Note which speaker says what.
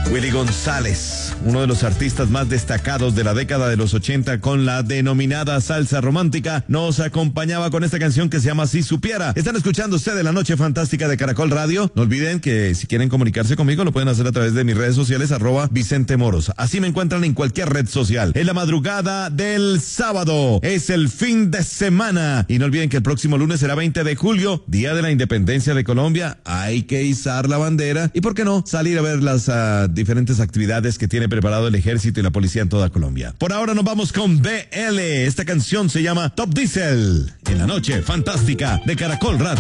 Speaker 1: Willy González, uno de los artistas más destacados de la década de los 80 con la denominada salsa romántica, nos acompañaba con esta canción que se llama Si Supiera. Están escuchando ustedes La Noche Fantástica de Caracol Radio. No olviden que si quieren comunicarse conmigo lo pueden hacer a través de mis redes sociales, @VicenteMoros. Así me encuentran en cualquier red social. En la madrugada del sábado es el fin de semana. Y no olviden que el próximo lunes será 20 de julio, Día de la Independencia de Colombia. Hay que izar la bandera y, ¿por qué no?, salir a ver las diferentes actividades que tiene preparado el ejército y la policía en toda Colombia. Por ahora nos vamos con BL. Esta canción se llama Top Diesel en La Noche Fantástica de Caracol Radio.